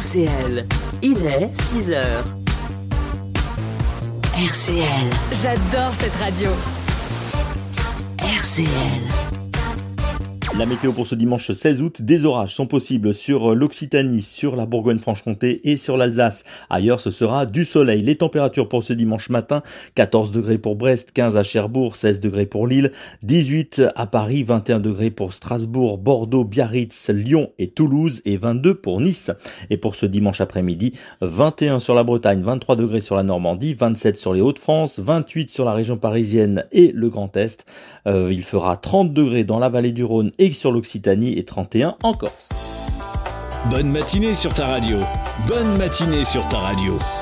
RCL, il est 6h. RCL. J'adore cette radio. RCL. La météo pour ce dimanche 16 août, des orages sont possibles sur l'Occitanie, sur la Bourgogne-Franche-Comté et sur l'Alsace. Ailleurs, ce sera du soleil. Les températures pour ce dimanche matin, 14 degrés pour Brest, 15 à Cherbourg, 16 degrés pour Lille, 18 à Paris, 21 degrés pour Strasbourg, Bordeaux, Biarritz, Lyon et Toulouse et 22 pour Nice. Et pour ce dimanche après-midi, 21 sur la Bretagne, 23 degrés sur la Normandie, 27 sur les Hauts-de-France, 28 sur la région parisienne et le Grand Est. Il fera 30 degrés dans la vallée du Rhône et sur l'Occitanie et 31 en Corse. Bonne matinée sur ta radio. Bonne matinée sur ta radio.